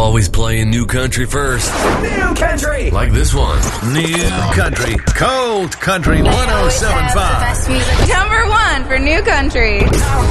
always playing new country first. New country! Like this one. New country. Cold country 107.5. Number 1 for new country.